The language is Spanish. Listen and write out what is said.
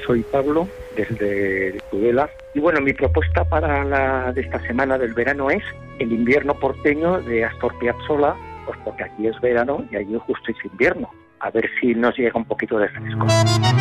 soy Pablo, desde Tudela. Y bueno, mi propuesta para la de esta semana del verano es el invierno porteño de Astor Piazzolla, pues porque aquí es verano y allí justo es invierno. A ver si nos llega un poquito de fresco.